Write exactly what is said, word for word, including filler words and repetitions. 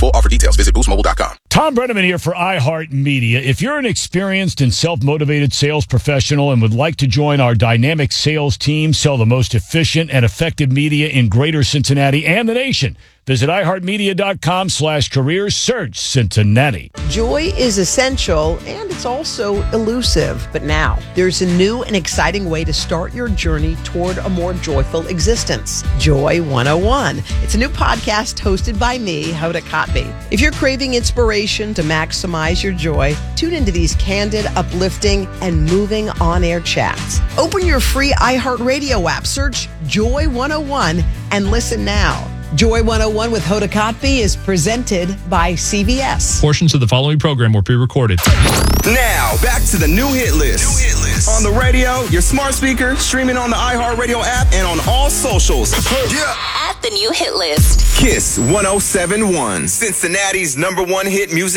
full offer details, visit boost mobile dot com. Tom Brenneman here for iHeartMedia. If you're an experienced and self-motivated sales professional and would like to join our dynamic sales team, sell the most efficient and effective media in greater Cincinnati and the nation, visit iHeartMedia.com slash careers, search Cincinnati. Joy is essential and it's also elusive. But now there's a new and exciting way to start your journey toward a more joyful existence. Joy one oh one. It's a new podcast hosted by me, Hoda Kotb. If you're craving inspiration to maximize your joy, tune into these candid, uplifting, and moving on-air chats. Open your free iHeartRadio app, search Joy one oh one, and listen now. Joy one oh one with Hoda Kotb is presented by C V S. Portions of the following program were pre-recorded. Now, back to the new hit list. New hit list. On the radio, your smart speaker, streaming on the iHeartRadio app, and on all socials. Yeah. At the new hit list. Kiss one oh seven point one, Cincinnati's number one hit music.